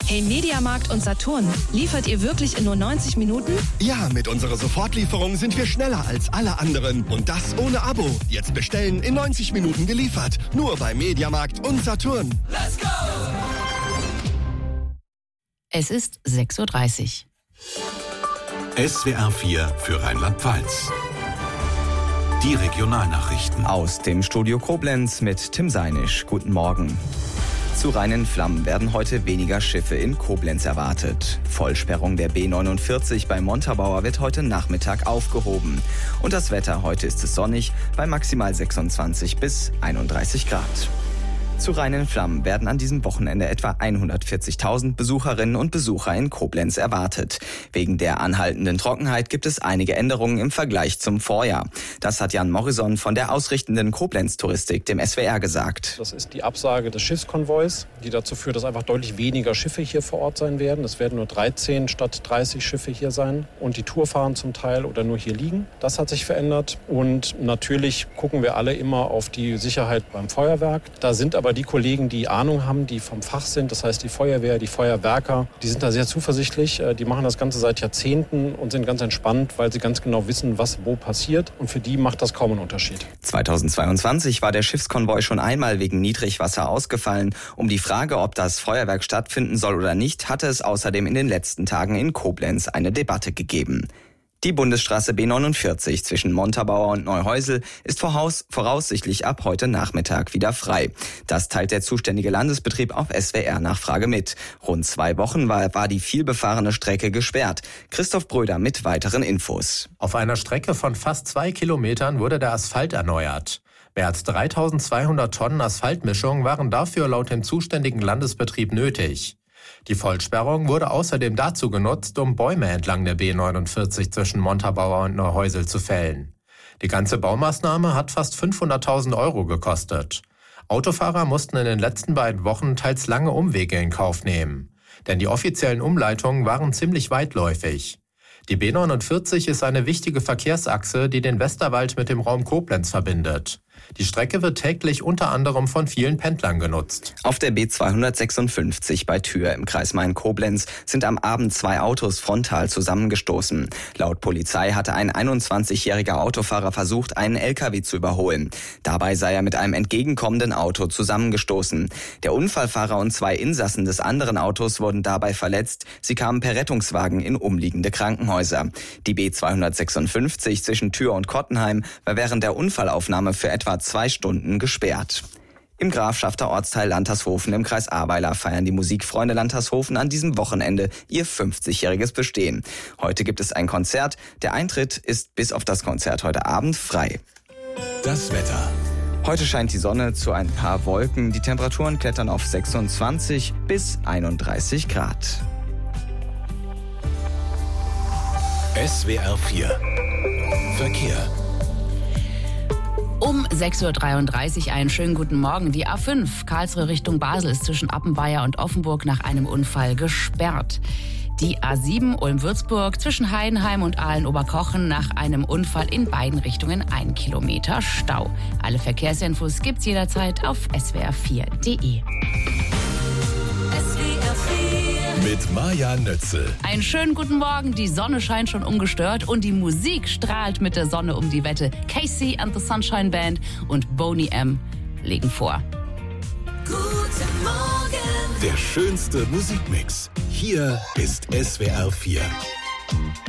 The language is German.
Hey Mediamarkt und Saturn, liefert ihr wirklich in nur 90 Minuten? Ja, mit unserer Sofortlieferung sind wir schneller als alle anderen. Und das ohne Abo. Jetzt bestellen, in 90 Minuten geliefert. Nur bei Mediamarkt und Saturn. Let's go! Es ist 6:30 Uhr. SWR 4 für Rheinland-Pfalz. Die Regionalnachrichten. Aus dem Studio Koblenz mit Tim Seinisch. Guten Morgen. Zu reinen Flammen werden heute weniger Schiffe in Koblenz erwartet. Vollsperrung der B49 bei Montabaur wird heute Nachmittag aufgehoben. Und das Wetter, heute ist es sonnig bei maximal 26 bis 31 Grad. Zu reinen Flammen werden an diesem Wochenende etwa 140.000 Besucherinnen und Besucher in Koblenz erwartet. Wegen der anhaltenden Trockenheit gibt es einige Änderungen im Vergleich zum Vorjahr. Das hat Jan Morrison von der ausrichtenden Koblenz-Touristik dem SWR gesagt. Das ist die Absage des Schiffskonvois, die dazu führt, dass einfach deutlich weniger Schiffe hier vor Ort sein werden. Es werden nur 13 statt 30 Schiffe hier sein und die Tour fahren zum Teil oder nur hier liegen. Das hat sich verändert und natürlich gucken wir alle immer auf die Sicherheit beim Feuerwerk. Da sind aber die Kollegen, die Ahnung haben, die vom Fach sind, das heißt die Feuerwehr, die Feuerwerker, die sind da sehr zuversichtlich. Die machen das Ganze seit Jahrzehnten und sind ganz entspannt, weil sie ganz genau wissen, was wo passiert. Und für die macht das kaum einen Unterschied. 2022 war der Schiffskonvoi schon einmal wegen Niedrigwasser ausgefallen. Um die Frage, ob das Feuerwerk stattfinden soll oder nicht, hatte es außerdem in den letzten Tagen in Koblenz eine Debatte gegeben. Die Bundesstraße B49 zwischen Montabaur und Neuhäusel ist voraussichtlich ab heute Nachmittag wieder frei. Das teilt der zuständige Landesbetrieb auf SWR-Nachfrage mit. Rund 2 Wochen war die vielbefahrene Strecke gesperrt. Christoph Bröder mit weiteren Infos. Auf einer Strecke von fast 2 Kilometern wurde der Asphalt erneuert. Mehr als 3.200 Tonnen Asphaltmischung waren dafür laut dem zuständigen Landesbetrieb nötig. Die Vollsperrung wurde außerdem dazu genutzt, um Bäume entlang der B49 zwischen Montabaur und Neuhäusel zu fällen. Die ganze Baumaßnahme hat fast 500.000 € gekostet. Autofahrer mussten in den letzten beiden Wochen teils lange Umwege in Kauf nehmen. Denn die offiziellen Umleitungen waren ziemlich weitläufig. Die B49 ist eine wichtige Verkehrsachse, die den Westerwald mit dem Raum Koblenz verbindet. Die Strecke wird täglich unter anderem von vielen Pendlern genutzt. Auf der B256 bei Thür im Kreis Main-Koblenz sind am Abend 2 Autos frontal zusammengestoßen. Laut Polizei hatte ein 21-jähriger Autofahrer versucht, einen LKW zu überholen. Dabei sei er mit einem entgegenkommenden Auto zusammengestoßen. Der Unfallfahrer und 2 Insassen des anderen Autos wurden dabei verletzt. Sie kamen per Rettungswagen in umliegende Krankenhäuser. Die B256 zwischen Thür und Kottenheim war während der Unfallaufnahme für etwa 2 Stunden gesperrt. Im Grafschafter Ortsteil Lantershofen im Kreis Ahrweiler feiern die Musikfreunde Lantershofen an diesem Wochenende ihr 50-jähriges Bestehen. Heute gibt es ein Konzert. Der Eintritt ist bis auf das Konzert heute Abend frei. Das Wetter. Heute scheint die Sonne zu ein paar Wolken. Die Temperaturen klettern auf 26 bis 31 Grad. SWR 4 Verkehr. Um 6:33 Uhr einen schönen guten Morgen. Die A5 Karlsruhe Richtung Basel ist zwischen Appenweier und Offenburg nach einem Unfall gesperrt. Die A7 Ulm-Würzburg zwischen Heidenheim und Aalen-Oberkochen nach einem Unfall in beiden Richtungen 1 Kilometer Stau. Alle Verkehrsinfos gibt's jederzeit auf swr4.de. Mit Maja Nötzel. Einen schönen guten Morgen. Die Sonne scheint schon ungestört und die Musik strahlt mit der Sonne um die Wette. Casey and the Sunshine Band und Boney M. legen vor. Guten Morgen. Der schönste Musikmix. Hier ist SWR 4.